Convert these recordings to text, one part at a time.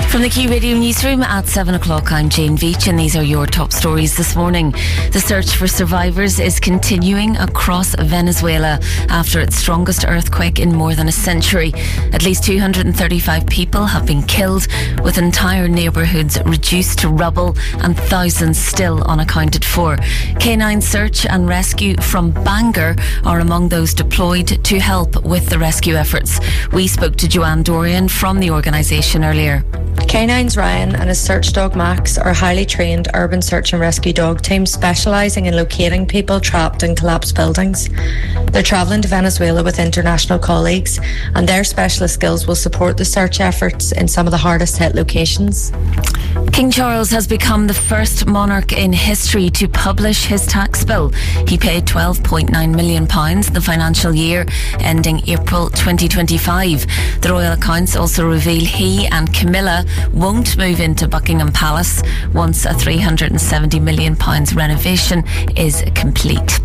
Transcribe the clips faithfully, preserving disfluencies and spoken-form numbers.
From the Key Radio Newsroom at seven o'clock, I'm Jane Veach, and these are your top stories this morning. The search for survivors is continuing across Venezuela after its strongest earthquake in more than a century. At least two hundred thirty-five people have been killed, with entire neighbourhoods reduced to rubble and thousands still unaccounted for. Canine search and rescue from Bangor are among those deployed to help with the rescue efforts. We spoke to Joanne Dorian from the organisation earlier. Canines Ryan and his search dog Max are highly trained urban search and rescue dog teams specialising in locating people trapped in collapsed buildings. They're travelling to Venezuela with international colleagues, and their specialist skills will support the search efforts in some of the hardest hit locations. King Charles has become the first monarch in history to publish his tax bill. He paid twelve point nine million pounds in the financial year ending April twenty twenty-five. The royal accounts also reveal he and Camilla won't move into Buckingham Palace once a three hundred seventy million pounds renovation is complete.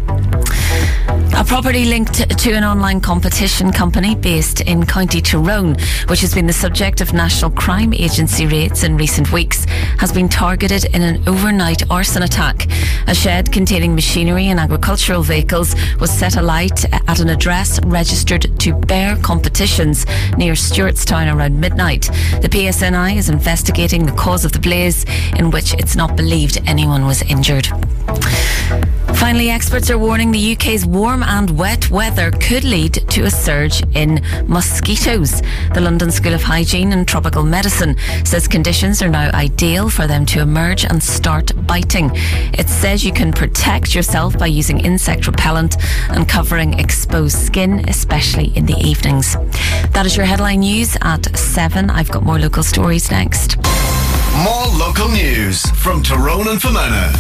A property linked to an online competition company based in County Tyrone, which has been the subject of National Crime Agency raids in recent weeks, has been targeted in an overnight arson attack. A shed containing machinery and agricultural vehicles was set alight at an address registered to Bear Competitions near Stewartstown around midnight. The P S N I is investigating the cause of the blaze, in which it's not believed anyone was injured. Finally, experts are warning the U K's warm and wet weather could lead to a surge in mosquitoes. The London School of Hygiene and Tropical Medicine says conditions are now ideal for them to emerge and start biting. It says you can protect yourself by using insect repellent and covering exposed skin, especially in the evenings. That is your headline news at seven. I've got more local stories next. More local news from Tyrone and Fermanagh.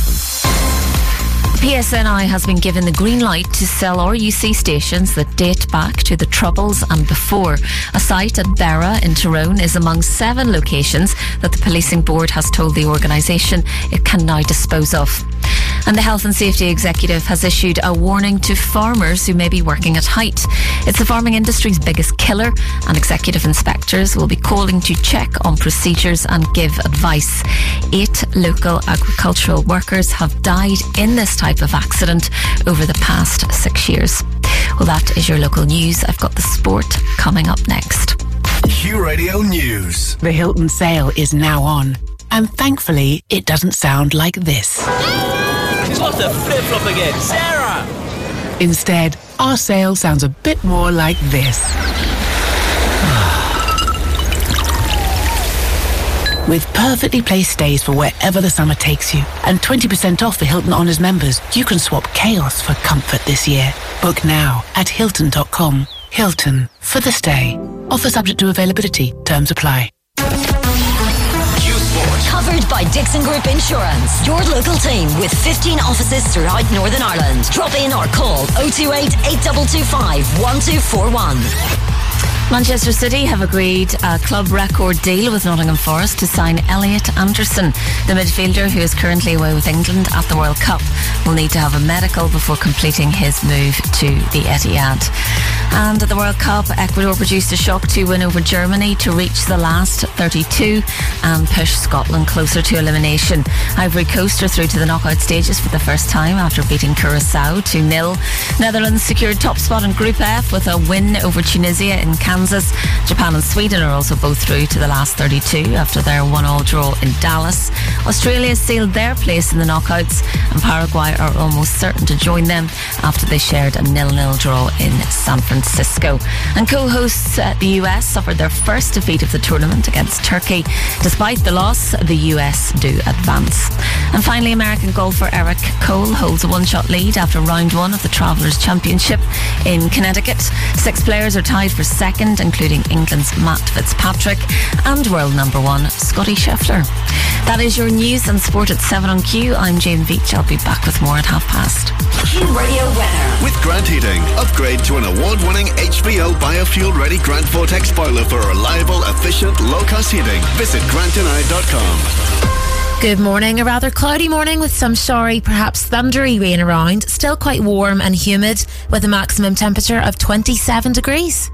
P S N I has been given the green light to sell R U C stations that date back to the Troubles and before. A site at Berra in Tyrone is among seven locations that the Policing Board has told the organisation it can now dispose of. And the Health and Safety Executive has issued a warning to farmers who may be working at height. It's the farming industry's biggest killer, and executive inspectors will be calling to check on procedures and give advice. Eight local agricultural workers have died in this type of accident over the past six years. Well, that is your local news. I've got the sport coming up next. Q Radio News. The Hilton sale is now on, and thankfully it doesn't sound like this. He's lost a flip-flop again. Sarah! Instead, our sale sounds a bit more like this. With perfectly placed stays for wherever the summer takes you, and twenty percent off for Hilton Honors members, you can swap chaos for comfort this year. Book now at hilton dot com. Hilton, for the stay. Offer subject to availability. Terms apply. Covered by Dixon Group Insurance. Your local team with fifteen offices throughout Northern Ireland. Drop in or call oh two eight, eight two two five, one two four one. Manchester City have agreed a club record deal with Nottingham Forest to sign Elliot Anderson. The midfielder, who is currently away with England at the World Cup, will need to have a medical before completing his move to the Etihad. And at the World Cup, Ecuador produced a shock two win over Germany to reach the last thirty-two and push Scotland closer to elimination. Ivory Coast are through to the knockout stages for the first time after beating Curacao two nil. Netherlands secured top spot in Group F with a win over Tunisia in Kansas. Japan and Sweden are also both through to the last thirty-two after their one all draw in Dallas. Australia sealed their place in the knockouts, and Paraguay are almost certain to join them after they shared a nil nil draw in San Francisco. And co-hosts uh, the U S suffered their first defeat of the tournament against Turkey. Despite the loss, the U S do advance. And finally, American golfer Eric Cole holds a one-shot lead after round one of the Travellers' Championship in Connecticut. Six players are tied for second, including England's Matt Fitzpatrick and world number one Scotty Scheffler. That is your news and sport at seven on Q. I'm Jane Veach. I'll be back with more at half past. Q Radio weather. With Grant Heating, upgrade to an award-winning H B O biofuel-ready Grant Vortex boiler for reliable, efficient, low-cost heating. Visit grant and i dot com. Good morning. A rather cloudy morning with some showery, perhaps thundery rain around. Still quite warm and humid with a maximum temperature of twenty-seven degrees.